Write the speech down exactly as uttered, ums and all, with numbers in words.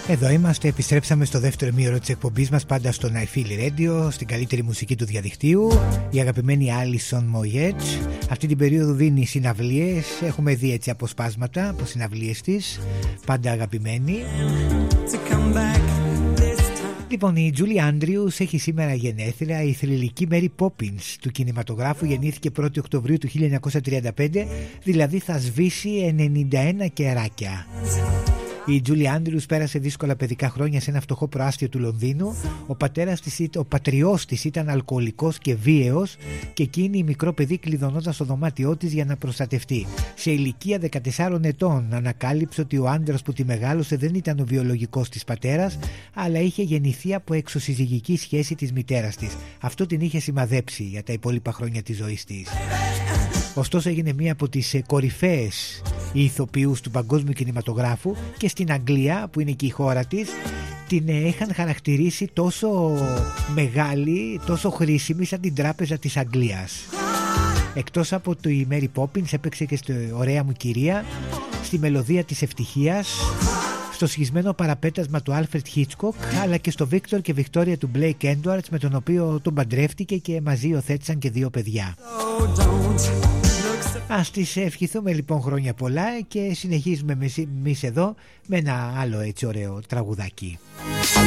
Εδώ είμαστε, επιστρέψαμε στο δεύτερο ημίωρο της εκπομπής μας, πάντα στο I Feel Radio, στην καλύτερη μουσική του διαδικτύου. Η αγαπημένη Alison Moyet αυτή την περίοδο δίνει συναυλίες, έχουμε δει έτσι αποσπάσματα από συναυλίες της, πάντα αγαπημένη. Λοιπόν, η Julie Andrews έχει σήμερα γενέθλια. Η θρυλική Mary Poppins του κινηματογράφου γεννήθηκε πρώτη Οκτωβρίου του χίλια εννιακόσια τριάντα πέντε, δηλαδή θα σβήσει ενενήντα ένα κεράκια. Η Julie Andrews πέρασε δύσκολα παιδικά χρόνια σε ένα φτωχό προάστιο του Λονδίνου. Ο πατέρας της, ο πατριός της ήταν αλκοολικός και βίαιος και εκείνη η μικρό παιδί κλειδωνόταν στο δωμάτιό της για να προστατευτεί. Σε ηλικία δεκατεσσάρων ετών ανακάλυψε ότι ο άντρας που τη μεγάλωσε δεν ήταν ο βιολογικός της πατέρας, αλλά είχε γεννηθεί από εξωσυζυγική σχέση της μητέρας της. Αυτό την είχε σημαδέψει για τα υπόλοιπα χρόνια της ζωής της. Ωστόσο έγινε μία από τις κορυφαίες ηθοποιούς του παγκόσμιου κινηματογράφου και στην Αγγλία, που είναι και η χώρα της, την είχαν χαρακτηρίσει τόσο μεγάλη, τόσο χρήσιμη σαν την τράπεζα της Αγγλίας. Εκτός από το η Mary Poppins έπαιξε και στο Ωραία μου κυρία, στη Μελωδία της Ευτυχίας, στο σχισμένο παραπέτασμα του Alfred Hitchcock, αλλά και στο Victor και Victoria του Blake Edwards, με τον οποίο τον παντρεύτηκε και μαζί υιοθέτησαν και δύο παιδιά. Ας τις ευχηθούμε λοιπόν χρόνια πολλά και συνεχίζουμε εμείς εδώ με ένα άλλο έτσι ωραίο τραγουδάκι.